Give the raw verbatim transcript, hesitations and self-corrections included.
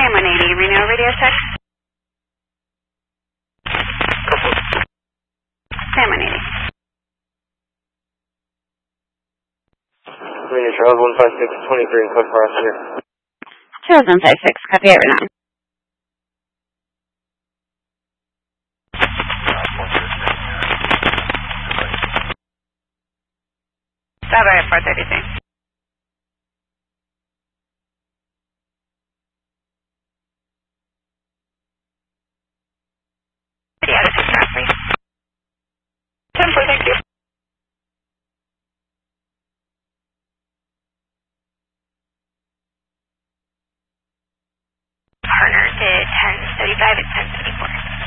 Sam one eighty, Reno radio check. Sam one eighty. Reno Charles one five six twenty-three in code for us here. Charles one five six, copy every nine. Stop by at four thirty-three.